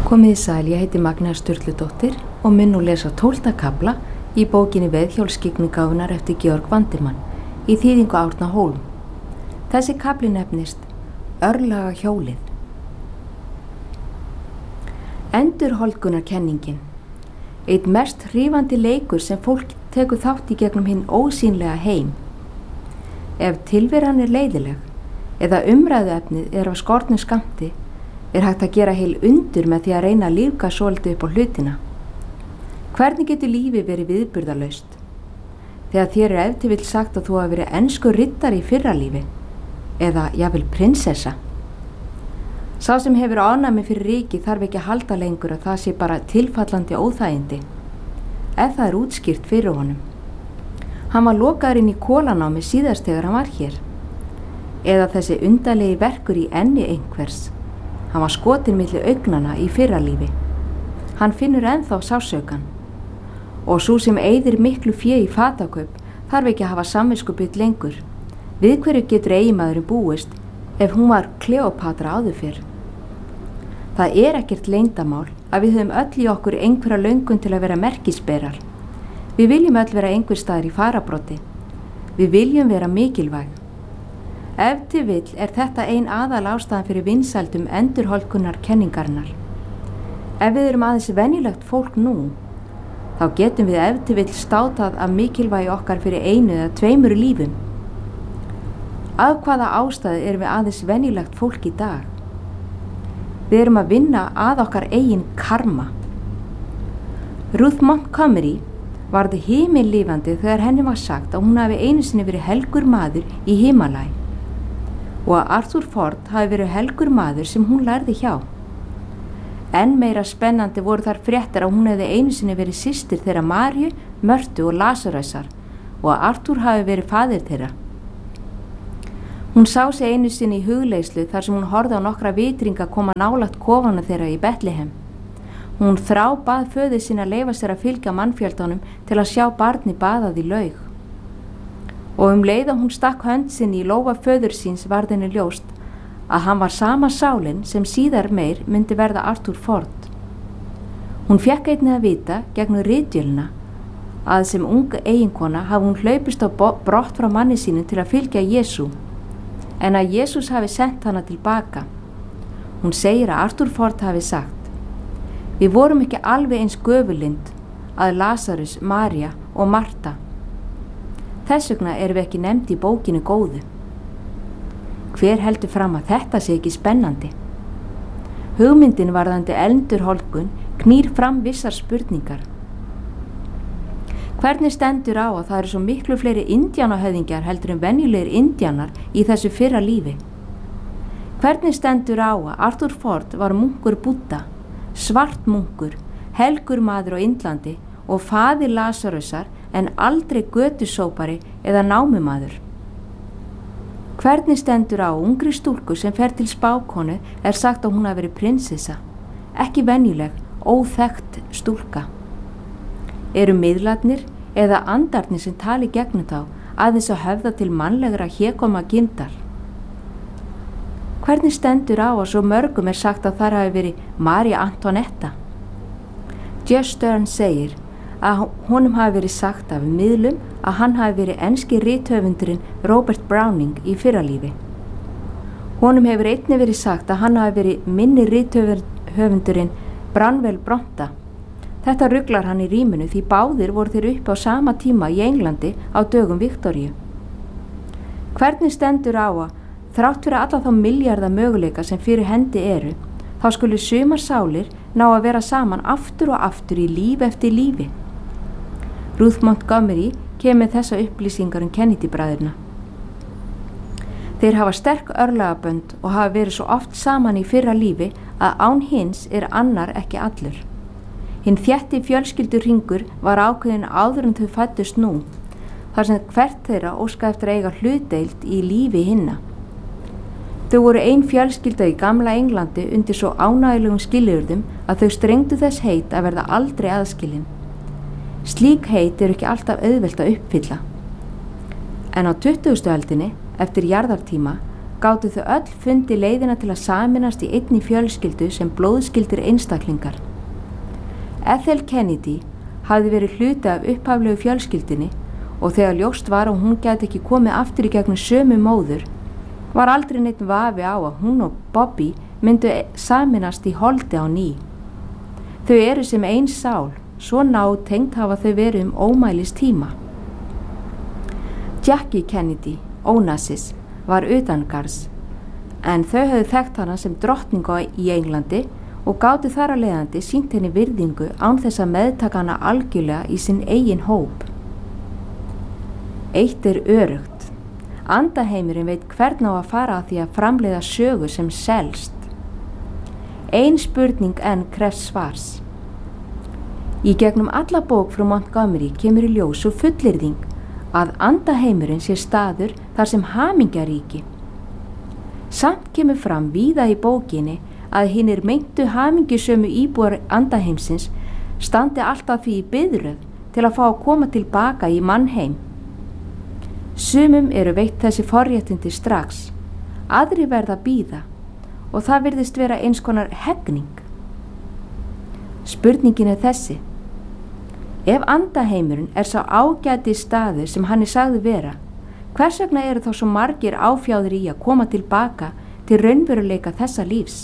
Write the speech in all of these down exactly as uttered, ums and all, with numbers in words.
Komiði sæl, ég heiti Magnea Sturludóttir og mun nú lesa tólfta kafla í bókinni Veðhjólsskyggnigáfunnar eftir Georg Vandimann í þýðingu Árna Hólm. Þessi kafli nefnist Örlaga hjólið. Endurholdgunarkenningin. Einn mest hrífandi leikur sem fólk tekur þátt í gegnum hinn ósýnlega heim. Ef tilveran er leiðileg eða umræðuefnið er af skornum skammti, er hægt að gera heil undur með því að reyna að lífga svolítið upp á hlutina. Hvernig getur lífið verið viðburðalaust? Þegar þér er ef til vill sagt að þú hafi verið enskur riddari í fyrra lífi, eða jafnvel prinsessa. Sá sem hefur ánæmi fyrir ríki þarf ekki að halda lengur að það sé bara tilfallandi óþægindi, ef það er útskýrt fyrir honum. Hann var lokaður inn í kolanámi síðast þegar hann var hér, eða þessi undarlegi verkur í enni einhvers. Hann var skotinn milli augnanna í fyrra lífi. Hann finnur ennþá sásaukan. Og sú sem eyðir miklu fé í fatakaup þarf ekki að hafa samviskubit lengur. Við hverju getur eiginmaðurinn búist ef hún var Kleópatra áður fyrr? Það er ekkert leyndamál að við höfum öll í okkur einhverja löngun til að vera merkisberar. Við viljum öll vera einhver staðar í farabroddi. Við viljum vera mikilvæg. Ef til vill er þetta ein aðal ástæðan fyrir vinsældum endurholdkunnar kenningarinnar. Ef við erum aðeins venjulegt fólk nú, þá getum við ef til vill státað af mikilvægi okkar fyrir einu eða tveimur lífum. Af hvaða ástæðu erum við aðeins venjulegt fólk í dag? Við erum að vinna að okkar eigin karma. Ruth Montgomery varð himinlifandi þegar henni var sagt að hún hafi einu sinni verið helgur maður í Himalaya og að Arthur Ford hafi verið helgur maður sem hún lærði hjá. Enn meira spennandi voru þar fréttir að hún hefði einu sinni verið systir þeirra Maríu, Mörtu og Lasarusar og að Arthur hafi verið faðir þeirra. Hún sá sig einu sinni í hugleiðslu þar sem hún horfði á nokkra vitringa koma nálægt kofana þeirra í Betlehem. Hún þrá bað föður sín að leyfa sér að fylgja mannfjöldanum til að sjá barni baðað í laug. Og um leið að hún stakk hönd sinni í lófa föður síns varð henni ljóst að hann var sama sálin sem síðar meir myndi verða Arthur Ford. Hún fékk einnig að vita gegnum ritjöluna að sem ung eiginkona hafi hún hlaupist á brott frá manni sínu til að fylgja Jesú, en að Jesús hafi sent hana tilbaka. Hún segir að Arthur Ford hafi sagt: Við vorum ekki alveg eins göfulind að Lasarus, María og Marta. Þess vegna erum við ekki nefnd í bókinu góðu. Hver heldur fram að þetta sé ekki spennandi? Hugmyndin varðandi endurholdgun knýr fram vissar spurningar. Hvernig stendur á að það eru svo miklu fleiri indjánahöfðingjar heldur en venjulegir indjánar í þessu fyrra lífi? Hvernig stendur á að Arthur Ford var munkur Búdda, svart munkur, helgur maður á Indlandi og faðir Lasarusar en aldrei götusópari eða námumaður? Hvernig stendur á ungri stúlku sem fer til spákonu er sagt að hún hafi verið prinsessa, ekki venjuleg, óþekkt stúlka? Eru miðlarnir eða andarnir sem tali gegnum þá aðeins að höfða til mannlegra hégóma gindar? Hvernig stendur á að svo mörgum er sagt að þar hafi verið María Antonetta? J. Stern segir að honum hafi verið sagt af miðlum að hann hafi verið enski rithöfundurinn Robert Browning í fyrralífi. Honum hefur einnig verið sagt að hann hafi verið minni rithöfundurinn Branwell Bronta. Þetta ruglar hann í ríminu því báðir voru þeir upp á sama tíma í Englandi á dögum Viktoríu. Hvernig stendur á að þrátt fyrir alla þá milljarða möguleika sem fyrir hendi eru, þá skulu sumar sálir ná að vera saman aftur og aftur í líf eftir lífi? Ruth Montgomery kemur þessa upplýsingar um Kennedy-bræðurna. Þeir hafa sterk örlagabönd og hafa verið svo oft saman í fyrra lífi að án hins er annar ekki allur. Hinn þétti fjölskyldur hringur var ákveðin áður en þau fæddust nú, þar sem hvert þeirra óskaði eftir að eiga hlutdeild í lífi hinna. Þau voru ein fjölskylda í gamla Englandi undir svo ánægilegum skilyrðum að þau strengdu þess heit að verða aldrei aðskilin. Slík heit eru ekki alltaf auðvelt að uppfylla. En á tuttugustu öldinni, eftir jarðartíma, gátu þau öll fundi leiðina til að sameinast í einni fjölskyldu sem blóðskyldir einstaklingar. Ethel Kennedy hafði verið hluti af upphaflegu fjölskyldinni og þegar ljóst var að hún gæti ekki komið aftur í gegnum sömu móður, var aldrei neitt vafi á að hún og Bobby myndu sameinast í holdi á ný. Þau eru sem ein sál, svo nátengt hafa þau verið um ómælis tíma. Jackie Kennedy, Onassis, var utangarðs, en þau höfðu þekkt hana sem drottningu í Englandi og gátu þar að leiðandi sýnt henni virðingu án þess að meðtaka hana algjörlega í sinn eigin hóp. Eitt er öruggt. Andaheimurinn veit hvern á að fara að því að framleiða sögu sem selst. Ein spurning enn krefst svars. Í gegnum alla bók frá Montgomery kemur í ljós og fullyrðing að andaheimurinn sé staður þar sem hamingjaríki. Samt kemur fram víða í bókinni að hinir meintu hamingjusömu íbúar andaheimsins standi alltaf því í biðröð til að fá að koma tilbaka í mannheim. Sumum eru veitt þessi forréttindi strax, aðri verða bíða og það virðist vera eins konar hegning. Spurningin er þessi: ef andaheimurinn er sá ágæti staður sem hann er sagði vera, hvers vegna eru þá svo margir áfjáðir í að koma tilbaka til raunveruleika þessa lífs?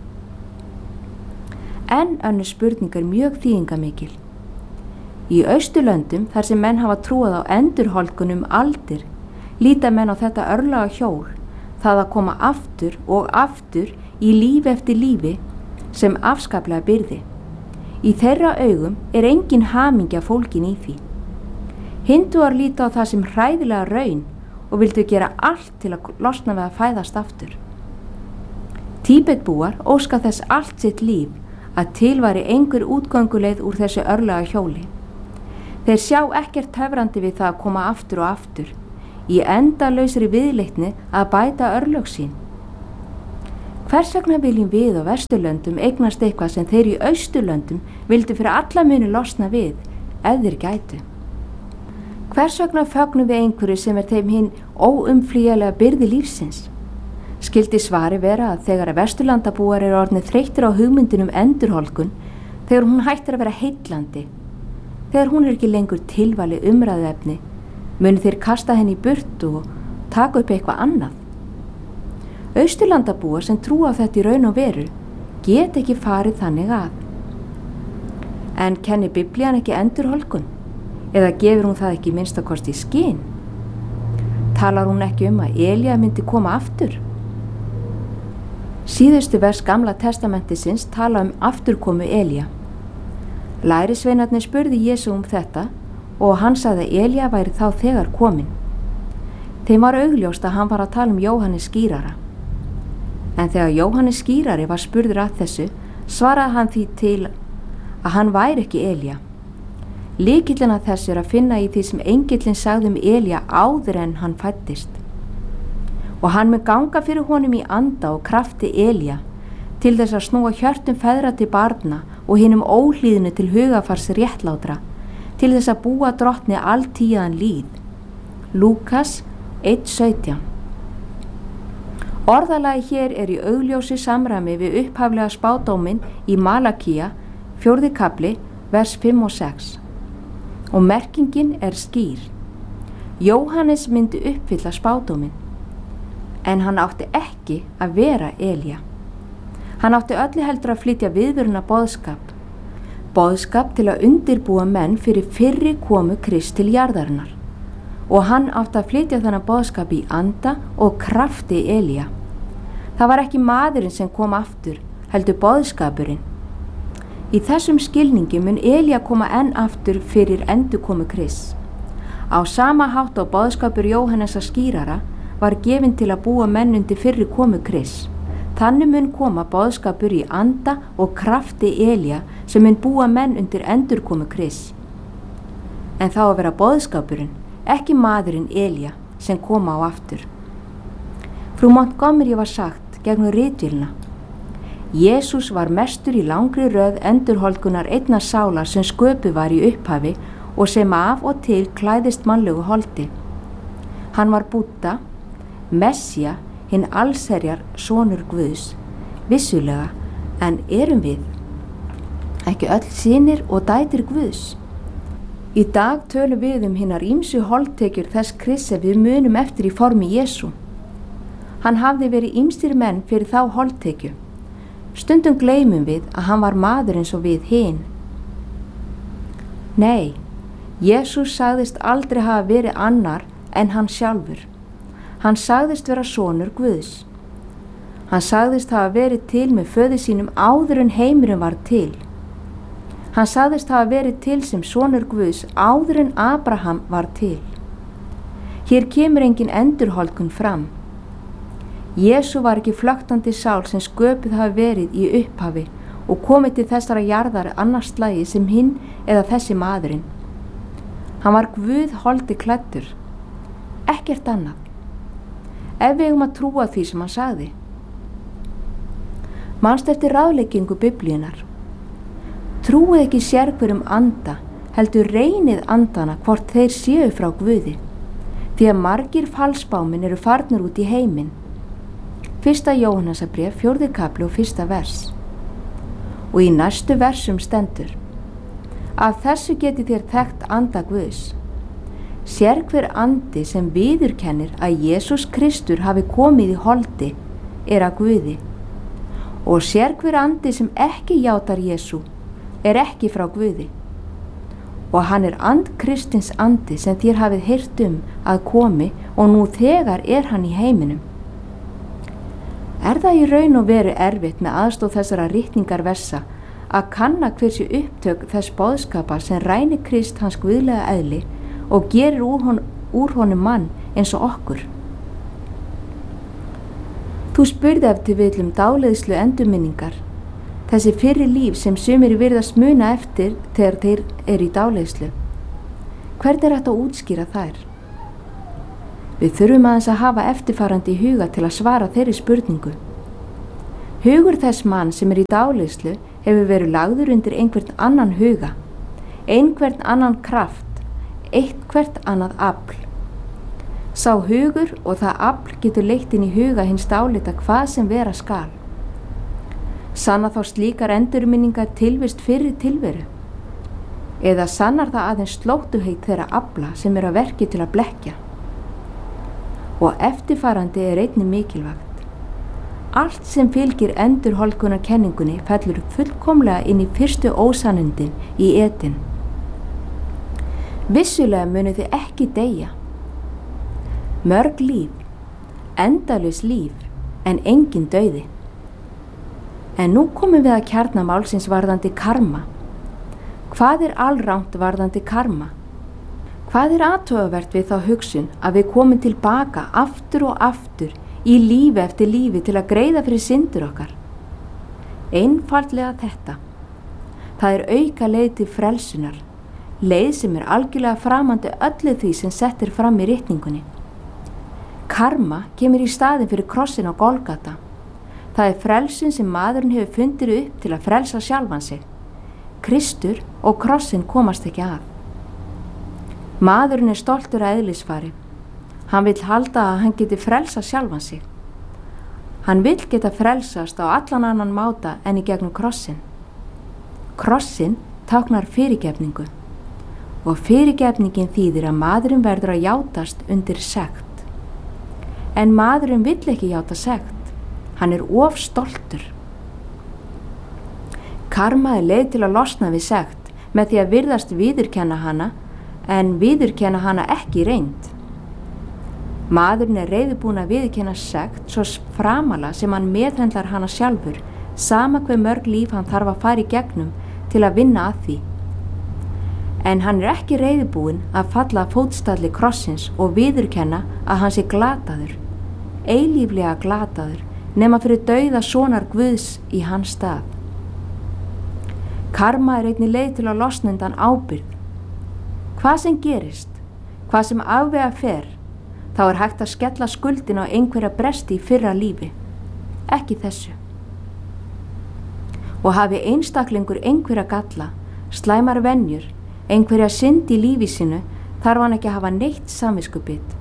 Enn önnur spurning er mjög þýðingamikil. Í Austurlöndum, þar sem menn hafa trúað á endurholdgunum aldir, líta menn á þetta örlaga hjól, það að koma aftur og aftur í lífi eftir lífi sem afskaplega byrði. Í þeirra augum er engin hamingja fólkin í því. Hindúar líta á það sem hræðilega raun og vildu gera allt til að losna við að fæðast aftur. Tíbetbúar óska þess allt sitt líf að til væri einhver útgönguleið úr þessu örlaga hjóli. Þeir sjá ekkert töfrandi við það að koma aftur og aftur, í endalausri viðleitni að bæta örlög sín. Hvers vegna viljum við á Vesturlöndum eignast eitthvað sem þeir í Austurlöndum vildu fyrir alla muni losna við, ef þeir gætu? Hvers vegna fögnum við einhverju sem er þeim hinn óumflýjanlega byrði lífsins? Skildi svari vera að þegar að Vesturlandabúar eru orðnir þreyttir á hugmyndinum endurholdgun, þegar hún hættir að vera heillandi, þegar hún er ekki lengur tilvalið umræðuefni, munu þeir kasta henni í burtu og taka upp eitthvað annað. Austurlandabúar sem trúa á þetta í raun og veru get ekki farið þannig að. En kennir Biblían ekki endurholdgun? Eða gefur hún það ekki minnstakosti í skyn? Talar hún ekki um að Elía myndi koma aftur? Síðustu vers Gamla testamentisins tala um afturkomu Elía. Lærisveinarnir spurði Jesú um þetta og hann sagði að Elía væri þá þegar kominn. Þeim var augljóst að hann var að tala um Jóhannes skírara. En þegar Jóhannes skírari var spurður að þessu, svaraði hann því til að hann væri ekki Elía. Lykillinn að þessu er að finna í því sem engillinn sagði um Elía áður en hann fæddist. Og hann mun ganga fyrir honum í anda og krafti Elía til þess að snúa hjörtum feðra til barna og hinum óhlýðinu til hugafars réttlátra, til þess að búa drottni alltíðan líð. Lúkas eitt sautján. Orðalagi hér er í augljósi samræmi við upphaflega spádóminn í Malakía, fjórði kafli, vers fimm og sex. Og merkingin er skýr. Jóhannes myndi uppfylla spádóminn, en hann átti ekki að vera Elía. Hann átti öllu heldur að flytja viðvöruna boðskap, boðskap til að undirbúa menn fyrir fyrri komu Krists til jarðarinnar. Og hann átti að flytja þennan boðskap í anda og krafti Elía. Það var ekki maðurinn sem kom aftur, heldur boðskapurinn. Í þessum skilningi mun Elía koma enn aftur fyrir endurkomu Krists. Á sama hátt á boðskapur Jóhannesa skírara var gefinn til að búa menn undir fyrri komu Krists. Þannig mun koma boðskapur í anda og krafti Elía sem mun búa menn undir endurkomu Krists. En þá að vera boðskapurinn, ekki maðurinn Elía sem koma á aftur. Frú Montgomery var sagt gegnum ritvélina: Jesús var mestur í langri röð endurholdgunar einna sálar sem sköpuð var í upphafi og sem af og til klæðist mannlegu holdi. Hann var Búdda, Messía, hinn allsherjar sonur Guðs, vissulega, en erum við ekki öll synir og dætur Guðs? Í dag tölum við um hinnar ýmsu holdtekjur þess Krists sem við munum eftir í formi Jesú. Hann hafði verið ýmsir menn fyrir þá holdtekju. Stundum gleymum við að hann var maður eins og við hin. Nei, Jesús sagðist aldrei hafa verið annar en hann sjálfur. Hann sagðist vera sonur Guðs. Hann sagðist hafa verið til með föður sínum áður en heimurinn var til. Hann sagðist hafa verið til sem sonur Guðs áður en Abraham var til. Hér kemur engin endurholdgun fram. Jesú var ekki flöktandi sál sem sköpuð hafi verið í upphafi og komið til þessara jarðar annars slagi sem hinn eða þessi maðurinn. Hann var Guð holdi klæddur, ekkert annað, ef við eigum að trúa því sem hann sagði. Manstu eftir ráðleggingu Biblíunar. Trúið ekki sérhverjum anda, heldur reynið andana hvort þeir séu frá Guði, því að margir falsbáminn eru farnir út í heiminn. Fyrsta Jóhannesarbréf, fjórði kafli og fyrsta vers. Og í næstu versum stendur: Af þessu geti þér þekkt anda Guðs. Sérhver andi sem viðurkennir að Jesús Kristur hafi komið í holdi er að Guði. Og sérhver andi sem ekki játar Jesú er ekki frá Guði. Og hann er and Kristins andi sem þér hafið heyrt um að komi og nú þegar er hann í heiminum. Er það í raun og veru erfitt með aðstoð þessara ritningar versa að kanna hversu upptök þess boðskapar sem rænir Krist hans guðlega eðli og gerir úr, hon, úr honum mann eins og okkur? Þú spurði ef til vill um dáleiðslu endurminningar, þessi fyrri líf sem sumir virðast muna eftir þegar þeir eru í dáleiðslu. Hvernig er þetta að útskýra þær? Við þurfum aðeins að hafa eftirfarandi í huga til að svara þeirri spurningu. Hugur þess mann sem er í dáleiðslu hefur verið lagður undir einhvern annan huga, einhvern annan kraft, eitthvert annað afl. Sá hugur og það afl getur leitt inn í huga hins dálita hvað sem vera skal. Sanna þá slíkar endurminningar tilvist fyrir tilveru? Eða sannar það aðeins slóttuheit þeirra afla sem er að verki til að blekkja? Og eftirfarandi er einnig mikilvægt. Allt sem fylgir endurholdgunarkenningunni fellur fullkomlega inn í fyrstu ósannindin í Eden. Vissulega munu þið ekki deyja. Mörg líf, endalaus líf, en engin dauði. En nú komum við að kjarna málsins varðandi karma. Hvað er alrangt varðandi karma? Hvað er athugavert við þá hugsun að við komum tilbaka aftur og aftur í lífi eftir lífi til að greiða fyrir syndur okkar? Einfaldlega þetta. Það er auka leið til frelsunar, leið sem er algjörlega framandi öllu því sem settir fram í ritningunni. Karma kemur í staðin fyrir krossin á Golgata. Það er frelsun sem maðurinn hefur fundið upp til að frelsa sjálfan sig. Kristur og krossin komast ekki að. Maðurinn er stoltur að eðlisfari. Hann vill halda að hann geti frelsa sjálfan sig. Hann vill geta frelsast á allan annan máta en í gegnum krossin. Krossin táknar fyrirgefningu og fyrirgefningin þýðir að maðurinn verður að játast undir sekt. En maðurinn vill ekki játa sekt. Hann er of stoltur. Karma er leið til að losna við sekt með því að virðast viðurkenna hana en viðurkenna hana ekki reynd. Maðurinn er reiðubúinn að viðurkenna sekt svo framalega sem hann meðhöndlar hana sjálfur, sama hve mörg líf hann þarf að fara í gegnum til að vinna að því. En hann er ekki reiðubúinn að falla að fótstalli krossins og viðurkenna að hann sé glataður, eilíflega glataður, nema fyrir dauða sonar Guðs í hans stað. Karma er einnig leið til að losna undan ábyrgð. Hvað sem gerist, hvað sem afvega fer, þá er hægt að skella skuldin á einhverja bresti í fyrra lífi, ekki þessu. Og hafi einstaklingur einhverja galla, slæmar venjur, einhverja synd í lífi sínu, þarf hann ekki að hafa neitt samviskubit.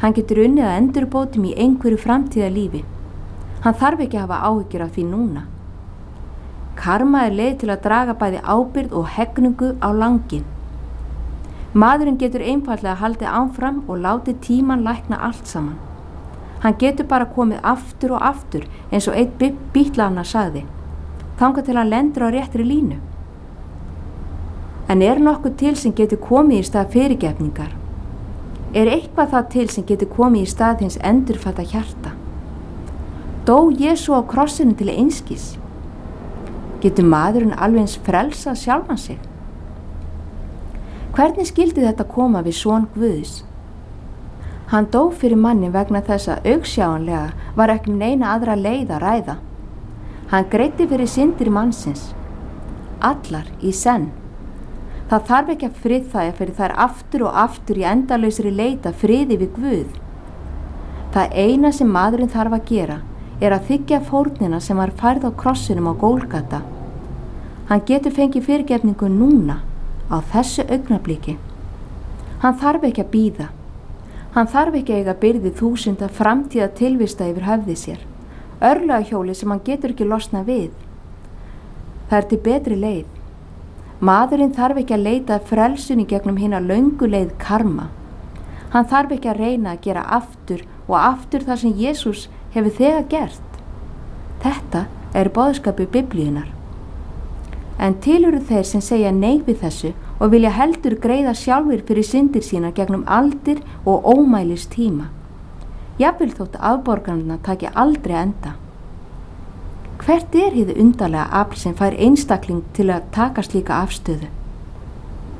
Hann getur unnið að endurbótum í einhverju framtíða lífi. Hann þarf ekki að hafa áhyggjur af því núna. Karma er leið til að draga bæði ábyrgð og hegningu á langinn. Maðurinn getur einfaldlega haldið áfram og látið tíman lækna allt saman. Hann getur bara komið aftur og aftur eins og einn Bítlanna sagði, þangað til hann lendur á réttri línu. En er nokkuð til sem getur komið í stað fyrirgefningar? Er eitthvað það til sem getur komið í stað hins endurfædda hjarta? Dó Jesú á krossinu til einskis? Getur maðurinn alveg eins frelsað sjálfan sig? Hvernig skildi þetta koma við son Guðs? Hann dó fyrir manni vegna þess að augsjáanlega var ekki um neina aðra leið að ræða. Hann greiddi fyrir syndir mannsins, allar í senn. Það þarf ekki að friðþægja fyrir þær aftur og aftur í endalausri leita friði við Guð. Það eina sem maðurinn þarf að gera er að þiggja fórnina sem var færð á krossinum á Gólgata. Hann getur fengið fyrirgefningu núna, á þessu augnabliki. Hann þarf ekki að bíða. Hann þarf ekki að eiga byrði þúsunda framtíða tilvista yfir höfði sér. Örlagahjóli sem hann getur ekki losna við. Það er til betri leið. Maðurinn þarf ekki að leita frelsunni gegnum hina löngu leið karma. Hann þarf ekki að reyna að gera aftur og aftur það sem Jesús hefur þegar gert. Þetta er boðskapi Biblíunnar. En til eru þeir sem segja nei við þessu og vilja heldur greiða sjálfur fyrir syndir sína gegnum aldir og ómælis tíma. Jafnvel þótt afborganirnar taki aldrei enda. Hvert er hið undarlega afl sem fær einstakling til að taka slíka afstöðu?